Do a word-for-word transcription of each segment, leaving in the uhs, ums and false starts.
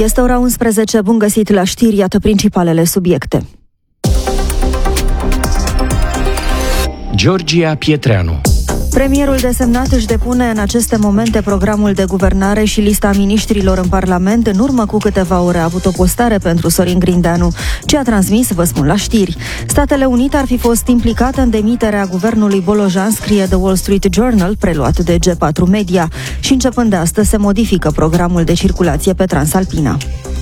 Este ora unsprezece, bun găsit la știri, iată principalele subiecte. Georgia Pietreanu. Premierul desemnat își depune în aceste momente programul de guvernare și lista miniștrilor în Parlament. În urmă cu câteva ore a avut o postare pentru Sorin Grindeanu. Ce a transmis, vă spun la știri. Statele Unite ar fi fost implicate în demiterea guvernului Bolojan, scrie The Wall Street Journal, preluat de G patru Media. Și începând de astăzi se modifică programul de circulație pe Transalpina.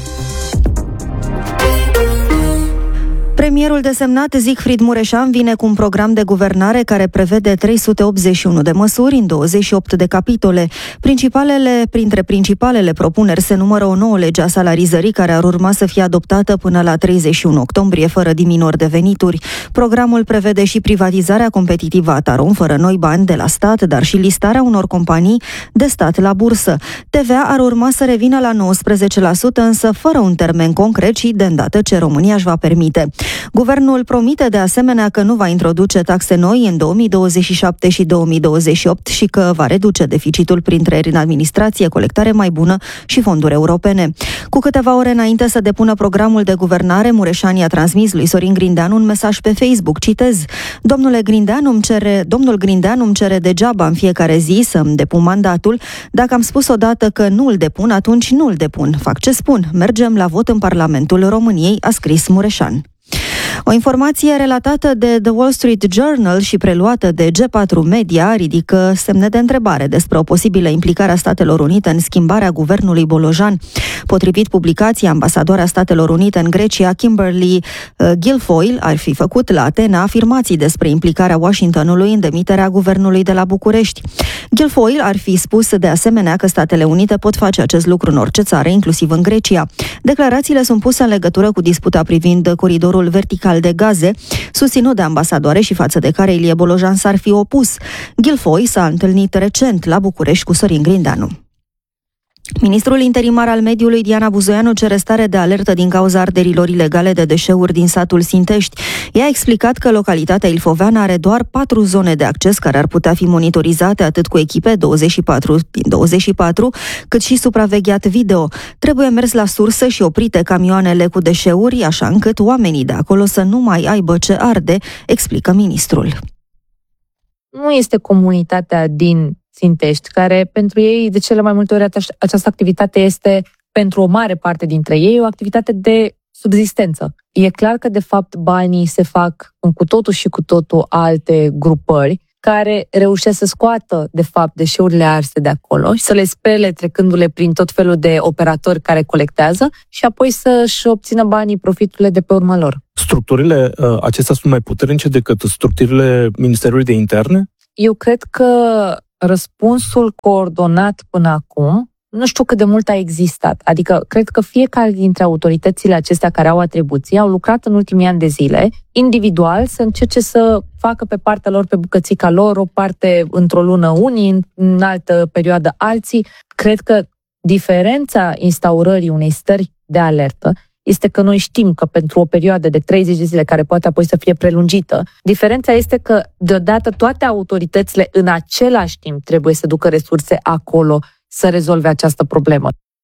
Premierul desemnat Siegfried Mureșan vine cu un program de guvernare care prevede trei sute optzeci și unu de măsuri în douăzeci și opt de capitole. Principalele, printre principalele propuneri se numără o nouă lege a salarizării care ar urma să fie adoptată până la treizeci și unu octombrie fără diminuări de venituri. Programul prevede și privatizarea competitivă a Tarom fără noi bani de la stat, dar și listarea unor companii de stat la bursă. T V A ar urma să revină la nouăsprezece la sută, însă fără un termen concret și de îndată ce România își va permite. Guvernul promite de asemenea că nu va introduce taxe noi în două mii douăzeci și șapte și două mii douăzeci și opt și că va reduce deficitul prin trăieri în administrație, colectare mai bună și fonduri europene. Cu câteva ore înainte să depună programul de guvernare, Mureșan i-a transmis lui Sorin Grindeanu un mesaj pe Facebook, citez: Domnule Grindeanu, îmi cere, domnul Grindeanu îmi cere degeaba în fiecare zi să-mi depun mandatul. Dacă am spus odată că nu îl depun, atunci nu îl depun. Fac ce spun. Mergem la vot în Parlamentul României, a scris Mureșan. O informație relatată de The Wall Street Journal și preluată de G patru Media ridică semne de întrebare despre o posibilă implicare a Statelor Unite în schimbarea guvernului Bolojan. Potrivit publicației, ambasadoarea Statelor Unite în Grecia, Kimberly uh, Guilfoyle, ar fi făcut la Atena afirmații despre implicarea Washingtonului în demiterea guvernului de la București. Guilfoyle ar fi spus de asemenea că Statele Unite pot face acest lucru în orice țară, inclusiv în Grecia. Declarațiile sunt puse în legătură cu disputa privind coridorul vertical de gaze, susținut de ambasadoare și față de care Ilie Bolojan s-ar fi opus. Guilfoyle s-a întâlnit recent la București cu Sorin Grindeanu. Ministrul interimar al mediului, Diana Buzoianu, cere stare de alertă din cauza arderilor ilegale de deșeuri din satul Sintești. Ea a explicat că localitatea Ilfoveană are doar patru zone de acces care ar putea fi monitorizate atât cu echipe douăzeci și patru din douăzeci și patru, cât și supravegheat video. Trebuie mers la sursă și oprite camioanele cu deșeuri, așa încât oamenii de acolo să nu mai aibă ce arde, explică ministrul. Nu este comunitatea din Sintești, care pentru ei de cele mai multe ori această activitate este pentru o mare parte dintre ei o activitate de subzistență. E clar că de fapt banii se fac în cu totul și cu totul alte grupări care reușesc să scoată de fapt deșeurile arse de acolo și să le spele trecându-le prin tot felul de operatori care colectează și apoi să-și obțină banii, profiturile de pe urma lor. Structurile uh, acestea sunt mai puternice decât structurile Ministerului de Interne? Eu cred că răspunsul coordonat până acum, nu știu cât de mult a existat. Adică, cred că fiecare dintre autoritățile acestea care au atribuții au lucrat în ultimii ani de zile, individual, să încerce să facă pe partea lor, pe bucățica lor, o parte într-o lună unii, în altă perioadă alții. Cred că diferența instaurării unei stări de alertă este că noi știm că pentru o perioadă de treizeci de zile, care poate apoi să fie prelungită, diferența este că deodată toate autoritățile în același timp trebuie să ducă resurse acolo să rezolve această problemă.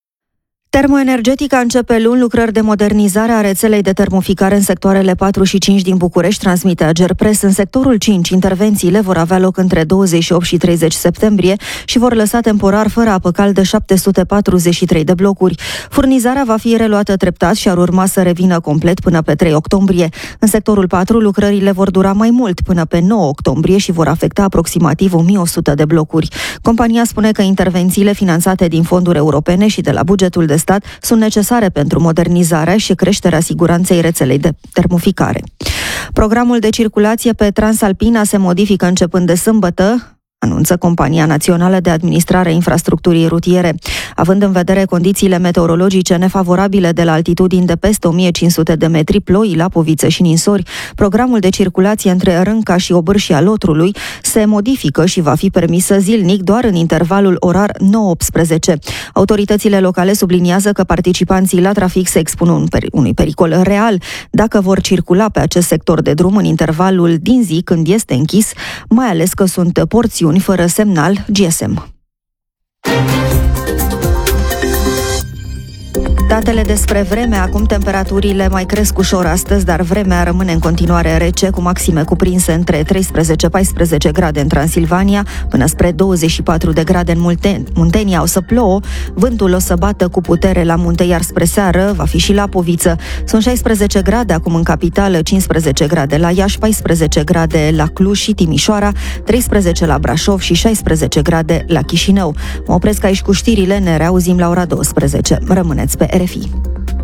Termoenergetica începe luni lucrări de modernizare a rețelei de termoficare în sectoarele patru și cinci din București, transmite Agerpres. În sectorul cinci, intervențiile vor avea loc între douăzeci și opt și treizeci septembrie și vor lăsa temporar fără apă caldă șapte sute patruzeci și trei de blocuri. Furnizarea va fi reluată treptat și ar urma să revină complet până pe trei octombrie. În sectorul patru, lucrările vor dura mai mult, până pe nouă octombrie și vor afecta aproximativ o mie o sută de blocuri. Compania spune că intervențiile finanțate din fonduri europene și de la bugetul de stat sunt necesare pentru modernizarea și creșterea siguranței rețelei de termoficare. Programul de circulație pe Transalpina se modifică începând de sâmbătă, anunță Compania Națională de Administrare a Infrastructurii Rutiere. Având în vedere condițiile meteorologice nefavorabile de la altitudini de peste o mie cinci sute de metri, ploi, lapovițe și ninsori, programul de circulație între Rânca și Obârșia Lotrului se modifică și va fi permisă zilnic doar în intervalul orar nouă optsprezece. Autoritățile locale subliniază că participanții la trafic se expun unui pericol real dacă vor circula pe acest sector de drum în intervalul din zi când este închis, mai ales că sunt porțiuni fără semnal G S M. Datele despre vreme, acum temperaturile mai cresc ușor astăzi, dar vremea rămâne în continuare rece, cu maxime cuprinse între treisprezece paisprezece grade în Transilvania, până spre douăzeci și patru de grade în Munteni. Muntenia o să plouă, vântul o să bată cu putere la munte, iar spre seară va fi și Lapoviță. Sunt șaisprezece grade acum în capitală, cincisprezece grade la Iași, paisprezece grade la Cluj și Timișoara, treisprezece la Brașov și șaisprezece grade la Chișinău. Mă opresc aici cu știrile, ne reauzim la ora douăsprezece. Rămâneți pe R F I.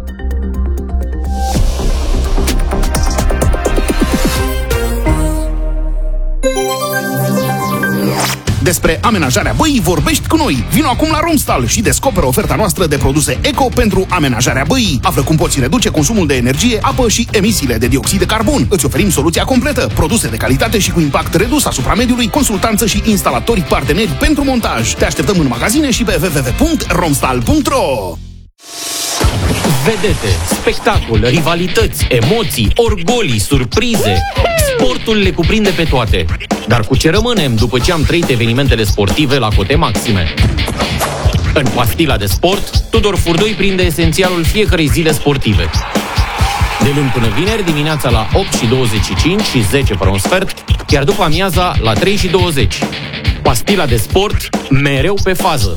Despre amenajarea băii vorbești cu noi. Vino acum la Romstal și descoperă oferta noastră de produse eco pentru amenajarea băii. Află cum poți reduce consumul de energie, apă și emisiile de dioxid de carbon. Îți oferim soluția completă, produse de calitate și cu impact redus asupra mediului, consultanță și instalatori parteneri pentru montaj. Te așteptăm în magazine și pe w w w punct romstal punct r o. Vedete, spectacol, rivalități, emoții, orgolii, surprize. Sportul le cuprinde pe toate. Dar cu ce rămânem după ce am trăit evenimentele sportive la cote maxime? În Pastila de Sport, Tudor Furdoi prinde esențialul fiecărei zile sportive. De luni până vineri, dimineața la opt și douăzeci și cinci și zece fără un sfert, iar după amiaza la trei și douăzeci. Pastila de Sport, mereu pe fază.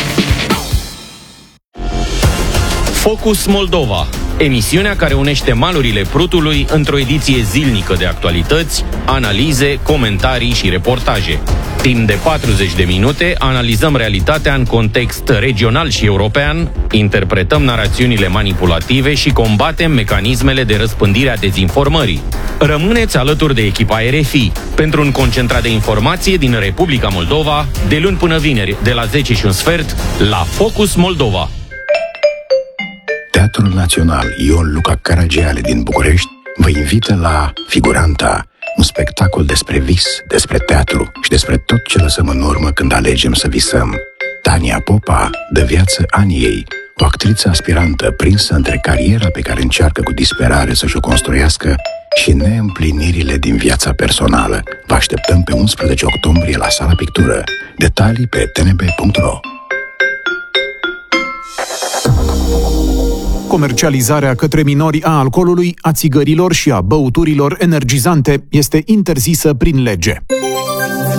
Focus Moldova, emisiunea care unește malurile Prutului într-o ediție zilnică de actualități, analize, comentarii și reportaje. Timp de patruzeci de minute analizăm realitatea în context regional și european, interpretăm narațiunile manipulative și combatem mecanismele de răspândire a dezinformării. Rămâneți alături de echipa R F I pentru un concentrat de informație din Republica Moldova, de luni până vineri, de la zece și un sfert, la Focus Moldova. Teatrul Național Ion Luca Caragiale din București vă invită la Figuranta, un spectacol despre vis, despre teatru și despre tot ce lăsăm în urmă când alegem să visăm. Tania Popa dă viață Aniei, o actriță aspirantă prinsă între cariera pe care încearcă cu disperare să-și o construiască și neîmplinirile din viața personală. Vă așteptăm pe unsprezece octombrie la Sala Pictură. Detalii pe t n b punct r o. Comercializarea către minori a alcoolului, a țigărilor și a băuturilor energizante este interzisă prin lege.